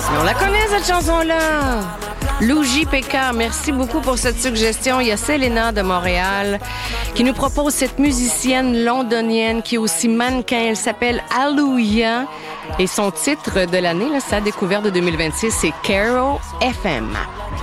On la connaît, cette chanson-là. Lou JPK, merci beaucoup pour cette suggestion. Il y a Selena de Montréal qui nous propose cette musicienne londonienne qui est aussi mannequin. Elle s'appelle Alluya. Et son titre de l'année, là, sa découverte de 2026, c'est Caro FM.